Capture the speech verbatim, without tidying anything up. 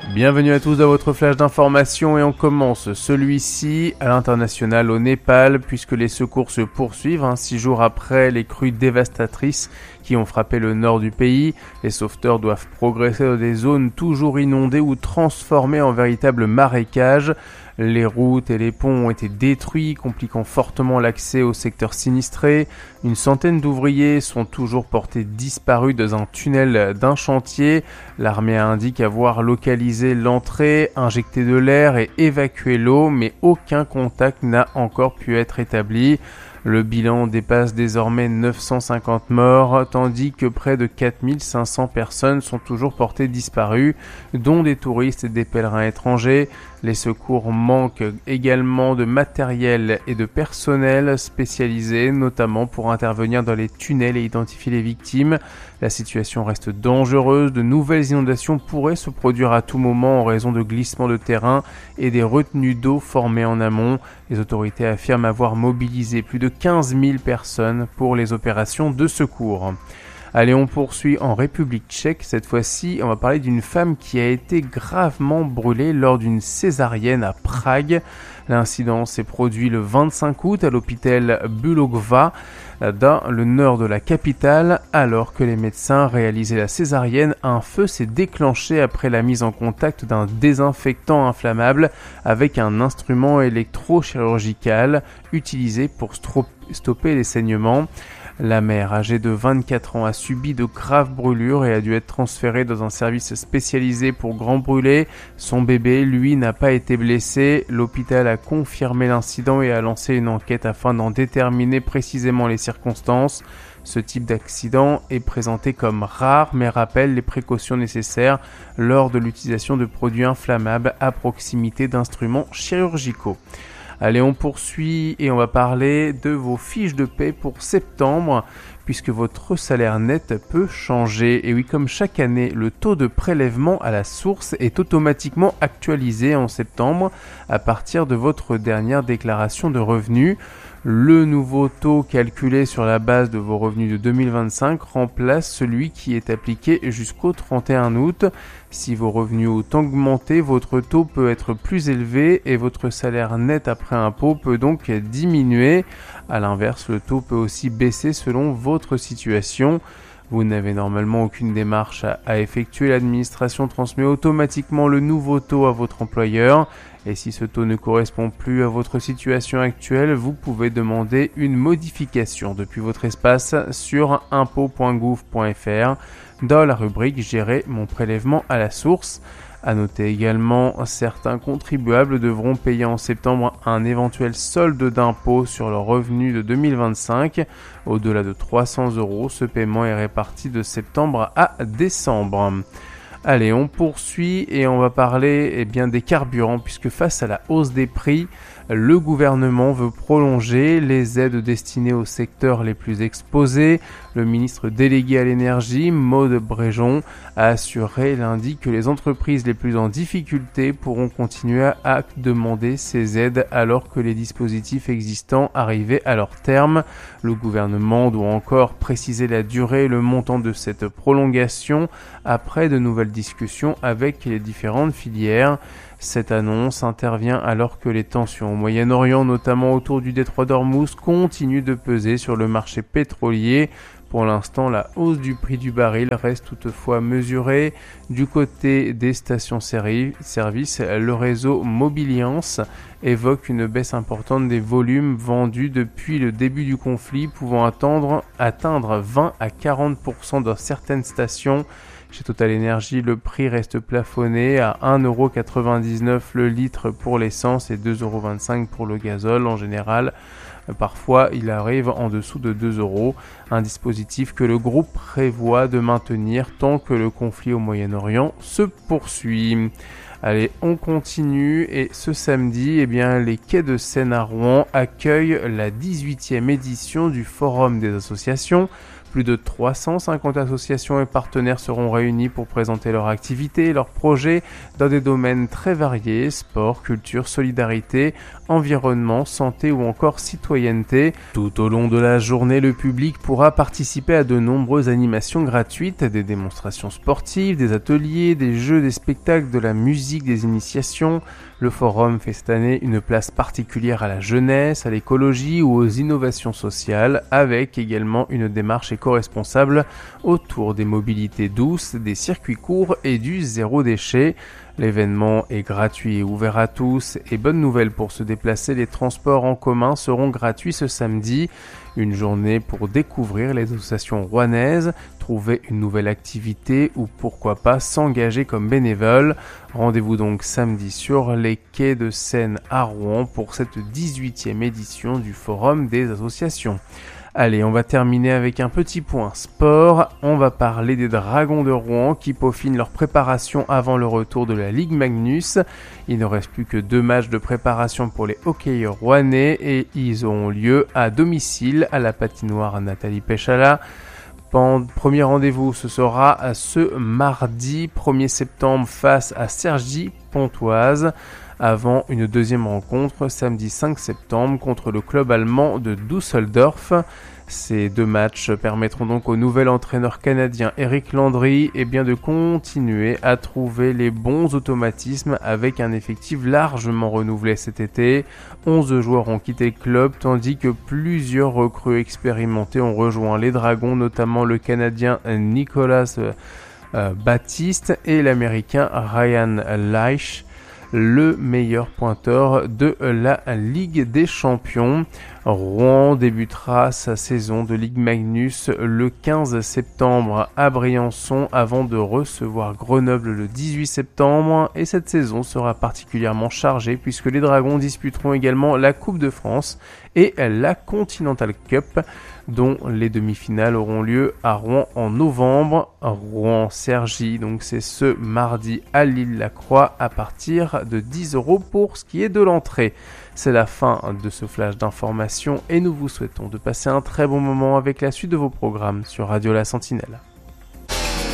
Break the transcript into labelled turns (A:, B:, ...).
A: Bienvenue à tous dans votre flash d'information et on commence celui-ci à l'international au Népal puisque les secours se poursuivent, hein, six jours après les crues dévastatrices qui ont frappé le nord du pays. Les sauveteurs doivent progresser dans des zones toujours inondées ou transformées en véritables marécages. Les routes et les ponts ont été détruits, compliquant fortement l'accès au secteur sinistré. Une centaine d'ouvriers sont toujours portés disparus dans un tunnel d'un chantier. L'armée indique avoir localisé l'entrée, injecté de l'air et évacué l'eau, mais aucun contact n'a encore pu être établi. Le bilan dépasse désormais neuf cent cinquante morts, tandis que près de quatre mille cinq cents personnes sont toujours portées disparues, dont des touristes et des pèlerins étrangers. Les secours manquent également de matériel et de personnel spécialisé, notamment pour intervenir dans les tunnels et identifier les victimes. La situation reste dangereuse, de nouvelles inondations pourraient se produire à tout moment en raison de glissements de terrain et des retenues d'eau formées en amont. Les autorités affirment avoir mobilisé plus de quinze mille personnes pour les opérations de secours. Allez, on poursuit en République tchèque. Cette fois-ci, on va parler d'une femme qui a été gravement brûlée lors d'une césarienne à Prague. L'incident s'est produit le vingt-cinq août à l'hôpital Bulogva, dans le nord de la capitale. Alors que les médecins réalisaient la césarienne, un feu s'est déclenché après la mise en contact d'un désinfectant inflammable avec un instrument électrochirurgical utilisé pour stro- stopper les saignements. La mère, âgée de vingt-quatre ans, a subi de graves brûlures et a dû être transférée dans un service spécialisé pour grands brûlés. Son bébé, lui, n'a pas été blessé. L'hôpital a confirmé l'incident et a lancé une enquête afin d'en déterminer précisément les circonstances. Ce type d'accident est présenté comme rare, mais rappelle les précautions nécessaires lors de l'utilisation de produits inflammables à proximité d'instruments chirurgicaux. Allez, on poursuit et on va parler de vos fiches de paie pour septembre, puisque votre salaire net peut changer. Et oui, comme chaque année, le taux de prélèvement à la source est automatiquement actualisé en septembre à partir de votre dernière déclaration de revenus. Le nouveau taux calculé sur la base de vos revenus de deux mille vingt-cinq remplace celui qui est appliqué jusqu'au trente et un août. Si vos revenus ont augmenté, votre taux peut être plus élevé et votre salaire net après impôt peut donc diminuer. A l'inverse, le taux peut aussi baisser selon votre situation. Vous n'avez normalement aucune démarche à, à effectuer. L'administration transmet automatiquement le nouveau taux à votre employeur. Et si ce taux ne correspond plus à votre situation actuelle, vous pouvez demander une modification depuis votre espace sur impôt point gouv point f r dans la rubrique « Gérer mon prélèvement à la source ». À noter également, certains contribuables devront payer en septembre un éventuel solde d'impôt sur leurs revenus de deux mille vingt-cinq. Au-delà de trois cents euros, ce paiement est réparti de septembre à décembre. Allez, on poursuit et on va parler eh bien, des carburants, puisque face à la hausse des prix, le gouvernement veut prolonger les aides destinées aux secteurs les plus exposés. Le ministre délégué à l'énergie, Maud Brejon, a assuré lundi que les entreprises les plus en difficulté pourront continuer à demander ces aides alors que les dispositifs existants arrivaient à leur terme. Le gouvernement doit encore préciser la durée et le montant de cette prolongation après de nouvelles discussions avec les différentes filières. Cette annonce intervient alors que les tensions au Moyen-Orient, notamment autour du détroit d'Ormuz, continuent de peser sur le marché pétrolier. Pour l'instant, la hausse du prix du baril reste toutefois mesurée. Du côté des stations-service, le réseau Mobiliance évoque une baisse importante des volumes vendus depuis le début du conflit, pouvant attendre, atteindre vingt à quarante pour cent dans certaines stations. Chez Total Energy, le prix reste plafonné à un euro quatre-vingt-dix-neuf le litre pour l'essence et deux euros vingt-cinq pour le gazole en général. Parfois, il arrive en dessous de deux euros, un dispositif que le groupe prévoit de maintenir tant que le conflit au Moyen-Orient se poursuit. Allez, on continue et ce samedi, eh bien, les quais de Seine à Rouen accueillent la dix-huitième édition du Forum des associations. Plus de trois cent cinquante associations et partenaires seront réunis pour présenter leurs activités et leurs projets dans des domaines très variés, sport, culture, solidarité, environnement, santé ou encore citoyenneté. Tout au long de la journée, le public pourra participer à de nombreuses animations gratuites, des démonstrations sportives, des ateliers, des jeux, des spectacles, de la musique, des initiations. Le forum fait cette année une place particulière à la jeunesse, à l'écologie ou aux innovations sociales, avec également une démarche éco-responsable autour des mobilités douces, des circuits courts et du zéro déchet. L'événement est gratuit et ouvert à tous, et bonne nouvelle pour se déplacer, les transports en commun seront gratuits ce samedi. Une journée pour découvrir les associations rouennaises, trouver une nouvelle activité ou pourquoi pas s'engager comme bénévole. Rendez-vous donc samedi sur les quais de Seine à Rouen pour cette dix-huitième édition du Forum des associations. Allez, on va terminer avec un petit point sport. On va parler des Dragons de Rouen qui peaufinent leur préparation avant le retour de la Ligue Magnus. Il ne reste plus que deux matchs de préparation pour les hockeyeurs rouennais et ils auront lieu à domicile à la patinoire Nathalie Péchala. Premier rendez-vous, ce sera ce mardi premier septembre face à Cergy-Pontoise, avant une deuxième rencontre samedi cinq septembre contre le club allemand de Düsseldorf. Ces deux matchs permettront donc au nouvel entraîneur canadien Eric Landry eh bien, de continuer à trouver les bons automatismes avec un effectif largement renouvelé cet été. onze joueurs ont quitté le club tandis que plusieurs recrues expérimentées ont rejoint les Dragons, notamment le Canadien Nicolas euh, Baptiste et l'Américain Ryan Leich, le meilleur pointeur de la Ligue des Champions. Rouen débutera sa saison de Ligue Magnus le quinze septembre à Briançon avant de recevoir Grenoble le dix-huit septembre et cette saison sera particulièrement chargée puisque les Dragons disputeront également la Coupe de France et la Continental Cup dont les demi-finales auront lieu à Rouen en novembre. Rouen-Cergy, donc c'est ce mardi à L'Île-la-Croix à partir de dix euros pour ce qui est de l'entrée. C'est la fin de ce flash d'information et nous vous souhaitons de passer un très bon moment avec la suite de vos programmes sur Radio La Sentinelle.